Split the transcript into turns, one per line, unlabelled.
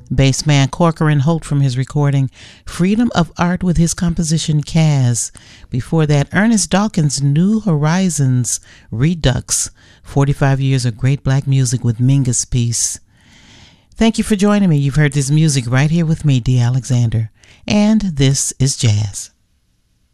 Bassman Corcoran Holt from his recording Freedom of Art with his composition Kaz. Before that, Ernest Dawkins' New Horizons Redux, 45 years of great black music with Mingus piece. Thank you for joining me. You've heard this music right here with me, Dee Alexander. And this is Jazz.